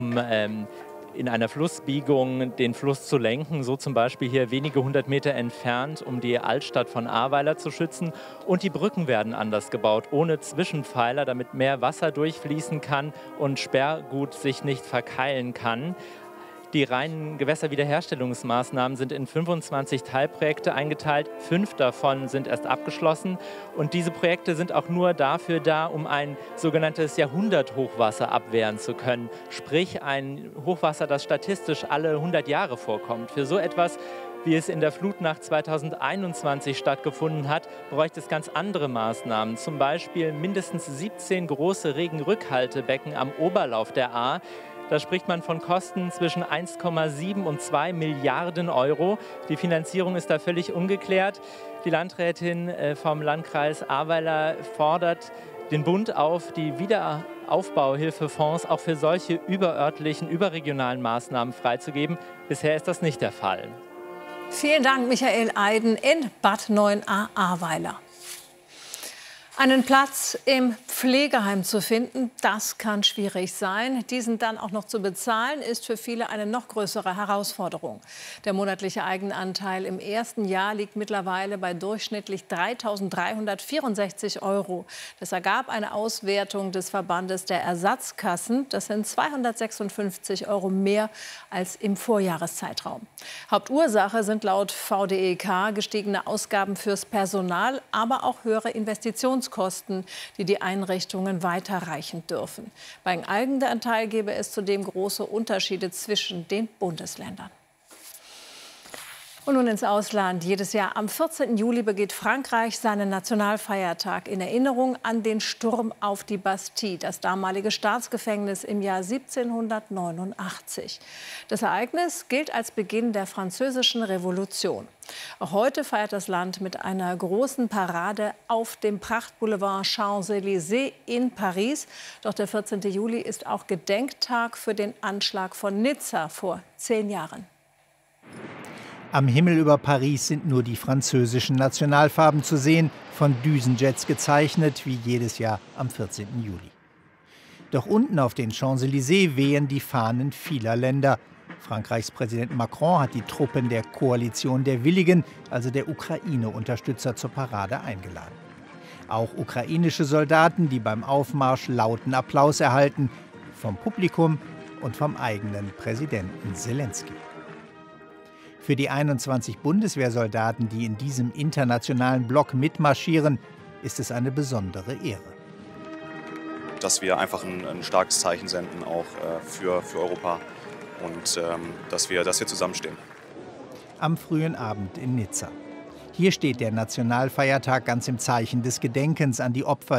In einer Flussbiegung den Fluss zu lenken, so zum Beispiel hier wenige hundert Meter entfernt, um die Altstadt von Ahrweiler zu schützen. Und die Brücken werden anders gebaut, ohne Zwischenpfeiler, damit mehr Wasser durchfließen kann und Sperrgut sich nicht verkeilen kann. Die reinen Gewässerwiederherstellungsmaßnahmen sind in 25 Teilprojekte eingeteilt. 5 davon sind erst abgeschlossen. Und diese Projekte sind auch nur dafür da, um ein sogenanntes Jahrhunderthochwasser abwehren zu können. Sprich ein Hochwasser, das statistisch alle 100 Jahre vorkommt. Für so etwas, wie es in der Flutnacht 2021 stattgefunden hat, bräuchte es ganz andere Maßnahmen. Zum Beispiel mindestens 17 große Regenrückhaltebecken am Oberlauf der Ahr. Da spricht man von Kosten zwischen 1,7 und 2 Milliarden Euro. Die Finanzierung ist da völlig ungeklärt. Die Landrätin vom Landkreis Ahrweiler fordert den Bund auf, die Wiederaufbauhilfefonds auch für solche überörtlichen, überregionalen Maßnahmen freizugeben. Bisher ist das nicht der Fall. Vielen Dank, Michael Eiden in Bad Neuenahr-Ahrweiler. Einen Platz im Pflegeheim zu finden, das kann schwierig sein. Diesen dann auch noch zu bezahlen, ist für viele eine noch größere Herausforderung. Der monatliche Eigenanteil im ersten Jahr liegt mittlerweile bei durchschnittlich 3.364 €. Das ergab eine Auswertung des Verbandes der Ersatzkassen. Das sind 256 € mehr als im Vorjahreszeitraum. Hauptursache sind laut VDEK gestiegene Ausgaben fürs Personal, aber auch höhere Investitionskosten, die die Einrichtungen weiterreichen dürfen. Beim Eigenanteil gäbe es zudem große Unterschiede zwischen den Bundesländern. Und nun ins Ausland. Jedes Jahr am 14. Juli begeht Frankreich seinen Nationalfeiertag in Erinnerung an den Sturm auf die Bastille, das damalige Staatsgefängnis im Jahr 1789. Das Ereignis gilt als Beginn der Französischen Revolution. Auch heute feiert das Land mit einer großen Parade auf dem Prachtboulevard Champs-Élysées in Paris. Doch der 14. Juli ist auch Gedenktag für den Anschlag von Nizza vor 10 Jahren. Am Himmel über Paris sind nur die französischen Nationalfarben zu sehen, von Düsenjets gezeichnet, wie jedes Jahr am 14. Juli. Doch unten auf den Champs-Élysées wehen die Fahnen vieler Länder. Frankreichs Präsident Macron hat die Truppen der Koalition der Willigen, also der Ukraine-Unterstützer, zur Parade eingeladen. Auch ukrainische Soldaten, die beim Aufmarsch lauten Applaus erhalten, vom Publikum und vom eigenen Präsidenten Selenskyj. Für die 21 Bundeswehrsoldaten, die in diesem internationalen Block mitmarschieren, ist es eine besondere Ehre. Dass wir einfach ein starkes Zeichen senden, auch für Europa, und dass wir zusammenstehen. Am frühen Abend in Nizza. Hier steht der Nationalfeiertag ganz im Zeichen des Gedenkens an die Opfer